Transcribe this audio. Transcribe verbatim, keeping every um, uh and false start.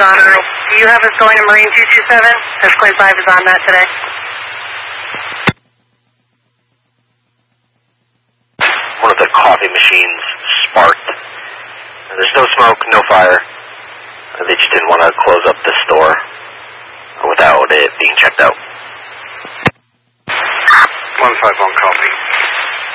on it. Do you have us going to Marine two two seven? That's Quinn five is on that today. One of the coffee machines sparked. There's no smoke, no fire. They just didn't want to close up the store without it being checked out. one five one copy.